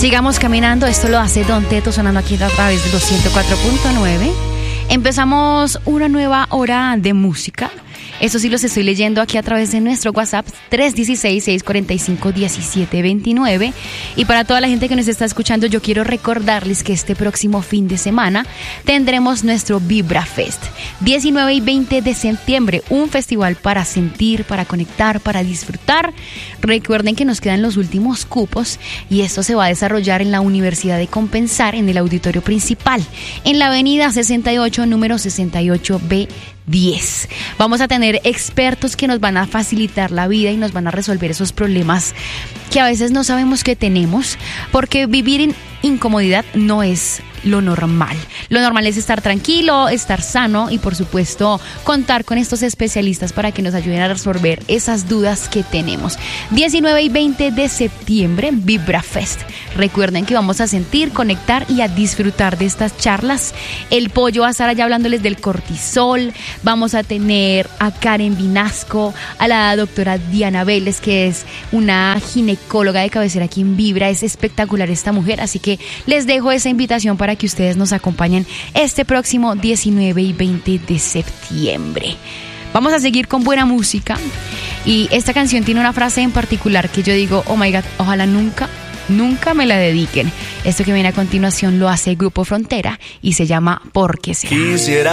Sigamos caminando, esto lo hace Don Teto sonando aquí a través de los 104.9. Empezamos una nueva hora de música. Eso sí, los estoy leyendo aquí a través de nuestro WhatsApp 316-645-1729. Y para toda la gente que nos está escuchando, yo quiero recordarles que este próximo fin de semana tendremos nuestro Vibra Fest, 19 y 20 de septiembre, un festival para sentir, para conectar, para disfrutar. Recuerden que nos quedan los últimos cupos y esto se va a desarrollar en la Universidad de Compensar, en el auditorio principal, en la avenida 68, número 68B10. Vamos a tener expertos que nos van a facilitar la vida y nos van a resolver esos problemas que a veces no sabemos que tenemos, porque vivir en incomodidad no es lo normal. Lo normal es estar tranquilo, estar sano y por supuesto contar con estos especialistas para que nos ayuden a resolver esas dudas que tenemos. 19 y 20 de septiembre, Vibra Fest. Recuerden que vamos a sentir, conectar y a disfrutar de estas charlas. El Pollo va a estar allá hablándoles del cortisol. Vamos a tener a Karen Vinasco, a la doctora Diana Vélez, que es una ginecóloga de cabecera aquí en Vibra. Es espectacular esta mujer, así que les dejo esa invitación para que ustedes nos acompañen este próximo 19 y 20 de septiembre. Vamos a seguir con buena música y esta canción tiene una frase en particular que yo digo, oh my God, ojalá nunca me la dediquen. Esto que viene a continuación lo hace Grupo Frontera y se llama Porque será. Quisiera